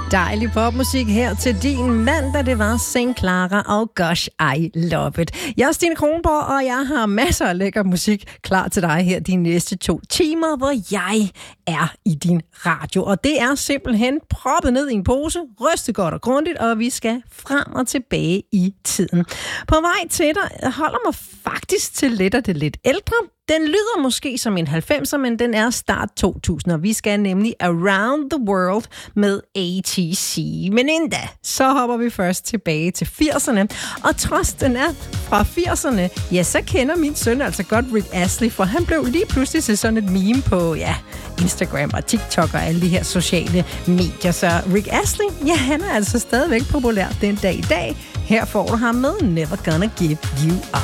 Dejlig popmusik her til din mandag. Det var St. Clara og Gosh, I Love It. Jeg er Stine Kronborg, og jeg har masser af lækker musik klar til dig her de næste 2 timer, hvor jeg er i din radio. Og det er simpelthen proppet ned i en pose, rystet godt og grundigt, og vi skal frem og tilbage i tiden. På vej til dig holder mig faktisk til det lidt ældre. Den lyder måske som en 90'er, men den er start 2000, og vi skal nemlig Around the World med ATC. Men inden da, så hopper vi først tilbage til 80'erne, og trods den er fra 80'erne, ja, så kender min søn altså godt Rick Astley, for han blev lige pludselig til sådan et meme på, Instagram og TikTok og alle de her sociale medier. Så Rick Astley, ja, han er altså stadigvæk populær den dag i dag. Her får du ham med Never Gonna Give You Up.